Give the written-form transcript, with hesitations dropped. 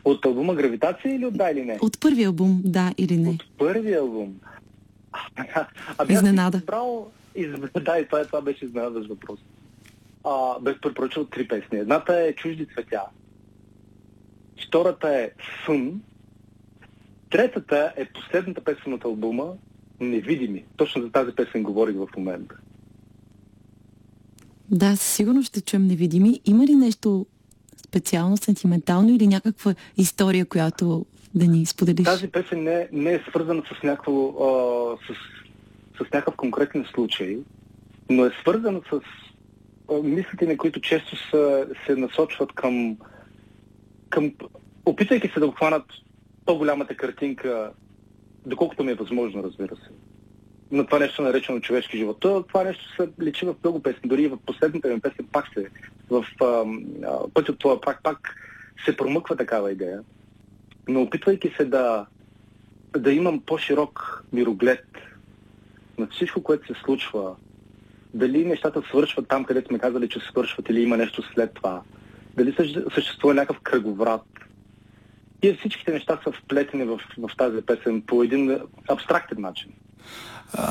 От албума Гравитация или от Да или не? От първия албум, Да или не. От първия албум. Изненада. Да, и това беше изненадащ въпрос. Бях препоръчал 3 песни. Едната е Чужди цветя. Втората е Сън. Третата е последната песен от албума Невидими. Точно за тази песен говорих в момента. Да, сигурно ще чуем Невидими. Има ли нещо специално, сентиментално или някаква история, която да ни споделиш? Тази песен не е свързана с някакъв конкретен случай, но е свързана с мислите, на които често се насочват към опитвайки се да обхванат по-голямата картинка, доколкото ми е възможно, разбира се. Но това нещо наречено човешки живот. Това нещо се личи в много песни. Дори и в последната ми песен в Път от това пак се промъква такава идея. Но опитвайки се да имам по-широк мироглед на всичко, което се случва, дали нещата свършват там, където сме казали, че свършват, или има нещо след това, дали съществува някакъв кръговрат. И всичките неща са вплетени в тази песен по един абстрактен начин.